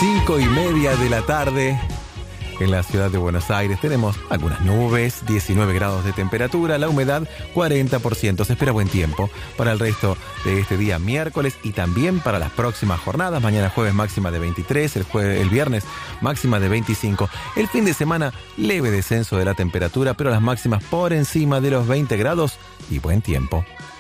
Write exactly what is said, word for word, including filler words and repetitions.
Cinco y media de la tarde en la ciudad de Buenos Aires. Tenemos algunas nubes, diecinueve grados de temperatura, la humedad cuarenta por ciento. Se espera buen tiempo para el resto de este día miércoles y también para las próximas jornadas. Mañana jueves máxima de veintitrés, el, jueves, el viernes máxima de veinticinco. El fin de semana leve descenso de la temperatura, pero las máximas por encima de los veinte grados y buen tiempo.